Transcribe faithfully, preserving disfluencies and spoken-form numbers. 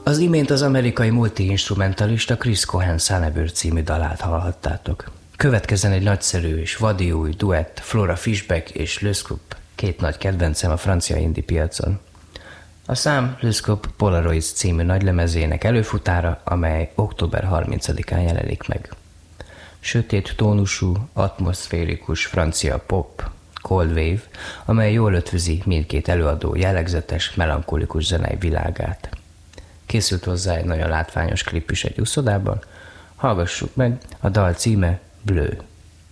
Az imént az amerikai multi-instrumentalista Chris Cohen Sunnyberg című dalát hallhattátok. Következzen egy nagyszerű és vadi új duett, Flora Fishback és Le Scoop, két nagy kedvencem a francia indie piacon. A szám Le Scoop Polaroids című nagylemezének előfutára, amely október harmincadikán jelenik meg. Sötét tónusú, atmoszférikus francia pop, Cold Wave, amely jól ötvözi mindkét előadó jellegzetes, melankolikus zenei világát. Készült hozzá egy nagyon látványos klip is egy úszodában. Hallgassuk meg, a dal címe Bleu.